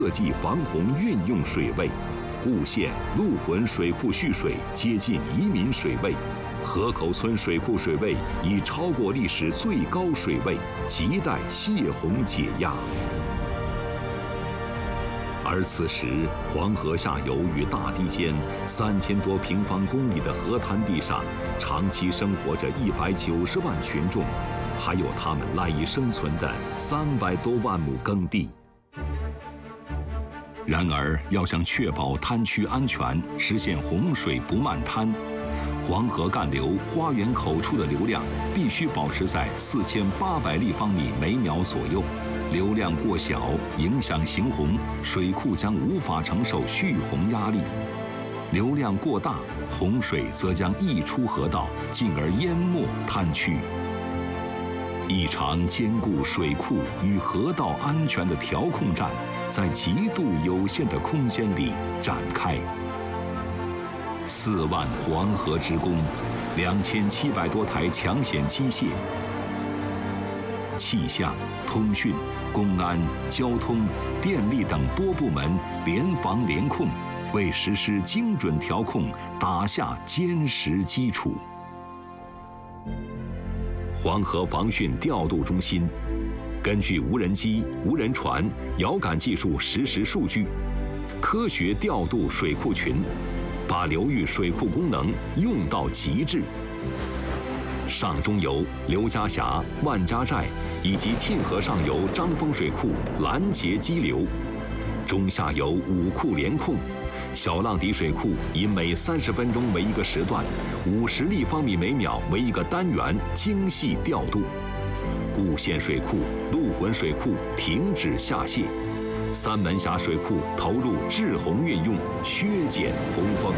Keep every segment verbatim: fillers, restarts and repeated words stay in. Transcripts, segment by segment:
设计防洪运用水位，固县陆浑水库蓄水接近移民水位，河口村水库水位已超过历史最高水位，亟待泄洪解压。而此时，黄河下游与大堤间三千多平方公里的河滩地上，长期生活着一百九十万群众，还有他们赖以生存的三百多万亩耕地。然而，要想确保滩区安全，实现洪水不漫滩，黄河干流花园口处的流量必须保持在四千八百立方米每秒左右。流量过小，影响行洪，水库将无法承受蓄洪压力；流量过大，洪水则将溢出河道，进而淹没滩区。一场兼顾水库与河道安全的调控战，在极度有限的空间里展开。四万黄河职工，两千七百多台抢险机械，气象、通讯、公安、交通、电力等多部门联防联控，为实施精准调控打下坚实基础。黄河防汛调度中心根据无人机、无人船、遥感技术实时数据，科学调度水库群，把流域水库功能用到极致。上中游刘家峡、万家寨以及沁河上游张峰水库拦截激流，中下游五库联控，小浪底水库以每三十分钟为一个时段，五十立方米每秒为一个单元精细调度。固县水库、陆浑水库停止下泄，三门峡水库投入滞洪运用，削减洪峰。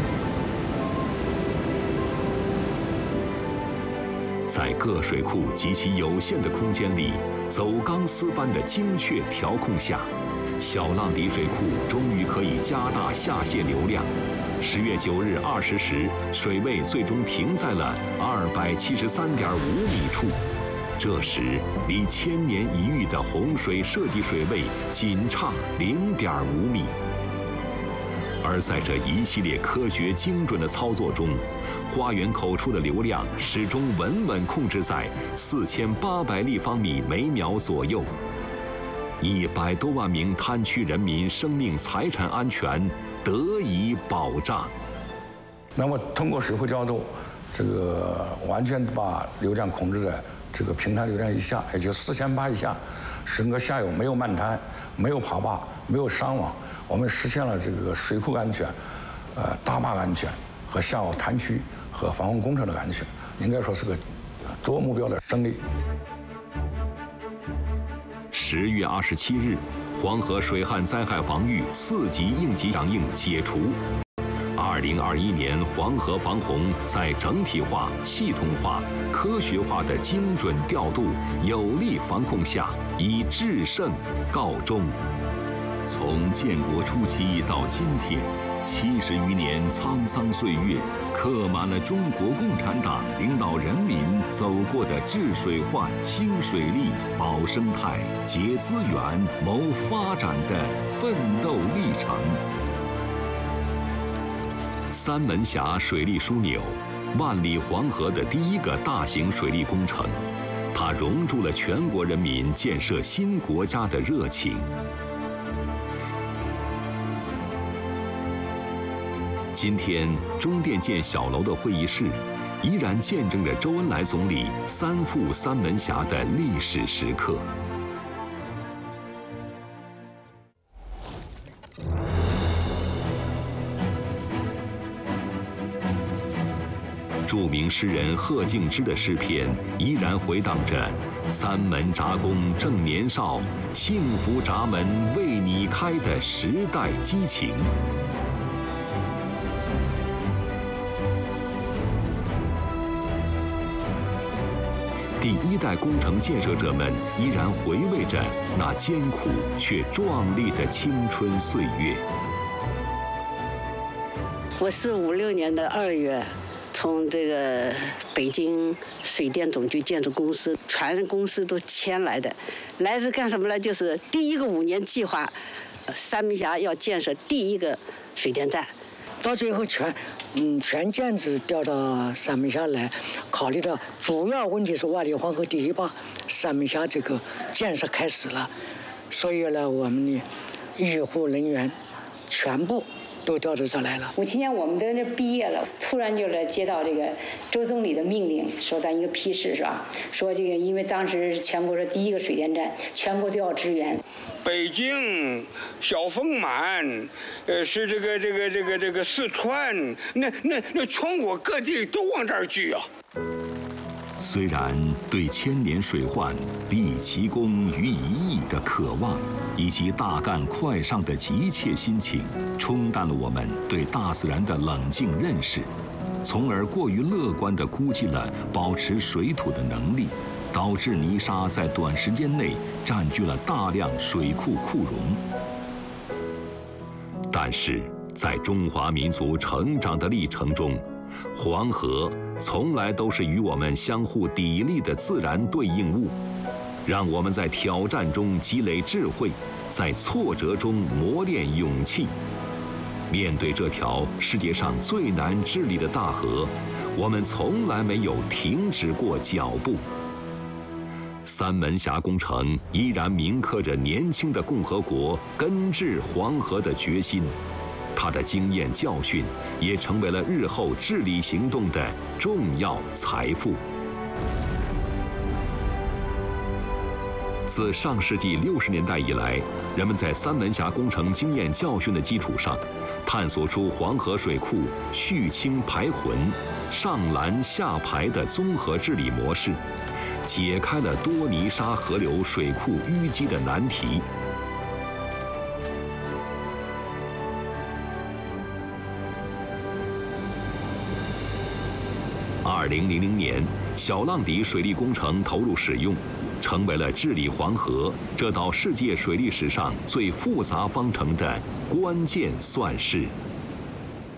在各水库极其有限的空间里，走钢丝般的精确调控下，小浪底水库终于可以加大下泄流量。十月九日二十时，水位最终停在了二百七十三点五米处。这时，离千年一遇的洪水设计水位仅差零点五米。而在这一系列科学精准的操作中，花园口处的流量始终稳稳控制在四千八百立方米每秒左右。一百多万名滩区人民生命财产安全得以保障。 那么，通过水库调度，这个完全把流量控制在这个平台流量以下，也就四千八以下，整个下游没有漫滩，没有跑坝，没有伤亡，我们实现了这个水库安全、呃大坝安全和下游滩区和防洪工程的安全，应该说是个多目标的胜利。 十月二十七日，黄河水旱灾害防御四级应急响应解除。二零二一年黄河防洪在整体化、系统化、科学化的精准调度、有力防控下，以制胜告终。从建国初期到今天，七十余年沧桑岁月，刻满了中国共产党领导人民走过的治水患、兴水利、保生态、节资源、谋发展的奋斗历程。三门峡水利枢纽，万里黄河的第一个大型水利工程，它融入了全国人民建设新国家的热情。今天，中电建小楼的会议室，依然见证着周恩来总理三赴三门峡的历史时刻。著名诗人贺敬之的诗篇依然回荡着“三门闸工正年少，幸福闸门为你开”的时代激情。第一代工程建设者们依然回味着那艰苦却壮丽的青春岁月。 我是五六年的二月，从这个北京水电总局建筑公司全公司都迁来的，来是干什么呢？就是第一个五年计划， 三门峡要建设第一个水电站。 到最后全，嗯，全建制调到三门峡来，考虑到主要问题是万里黄河第一坝，三门峡这个建设开始了，所以呢，我们的医护人员全部都调到这来了。 五七年我们在这毕业了，突然就是接到这个周总理的命令，说咱一个批示是吧？说这个因为当时是全国是第一个水电站，全国都要支援。 北京、小丰满，呃，是这个这个这个这个四川，那那那全国各地都往这儿聚啊。 虽然对千年水患、毕其功于一役的渴望，以及大干快上的急切心情，冲淡了我们对大自然的冷静认识，从而过于乐观地估计了保持水土的能力，导致泥沙在短时间内占据了大量水库库容。但是，在中华民族成长的历程中，黄河从来都是与我们相互砥砺的自然对应物，让我们在挑战中积累智慧，在挫折中磨练勇气。面对这条世界上最难治理的大河，我们从来没有停止过脚步。三门峡工程依然铭刻着年轻的共和国根治黄河的决心，它的经验教训也成为了日后治理行动的重要财富。自上世纪六十年代以来，人们在三门峡工程经验教训的基础上，探索出黄河水库蓄清排浑、上拦下排的综合治理模式，解开了多泥沙河流水库淤积的难题。二零零零年，小浪底水利工程投入使用，成为了治理黄河这道世界水利史上最复杂方程的关键算式。